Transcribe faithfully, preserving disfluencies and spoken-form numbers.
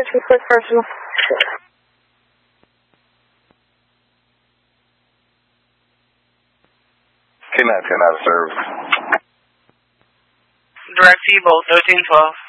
two quick personal. K nine ten out of service. Direct Evo, thirteen twelve.